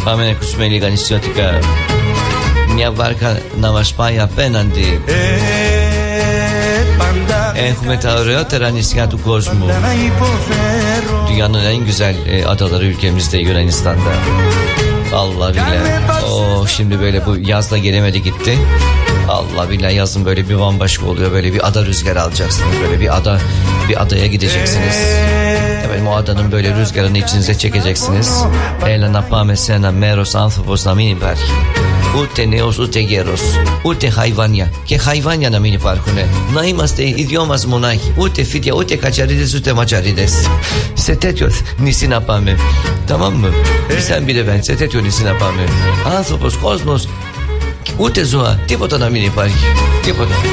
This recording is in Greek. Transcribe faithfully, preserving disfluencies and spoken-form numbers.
Πάμε να ακούσουμε λίγα νησιώτικα. Μια βάρκα να μας πάει απέναντι. ε, Έχουμε τα ωραιότερα nişya του κόσμου. Dünyanın en güzel e, adaları ülkemizde, Yunanistan'da. Allah billahi. Oh, şimdi böyle bu yazda gelemedi gitti. Allah billahi, yazın böyle bir bambaşka oluyor. Böyle bir ada rüzgarı alacaksınız. Böyle bir ada, bir adaya gideceksiniz. Efendim, o adanın böyle rüzgarını içinize çekeceksiniz. Έλα να πάμε σε ένα μέρος άνθρωπος να μην υπάρχει. Ούτε νέος ούτε γέρος, ούτε χαϊβάνια. Και χαϊβάνια να μην υπάρχουν. Να είμαστε οι δυο μας μονάχοι. Ούτε φίδια, ούτε κατσαρίδες, ούτε ματσαρίδες. Σε τέτοιο νησί να πάμε. Tamam mı? Sen bir de ben σε τέτοιο νησί να πάμε. Άνθρωπος, κόσμος, ούτε ζώα, τίποτα να μην υπάρχει. Τίποτα.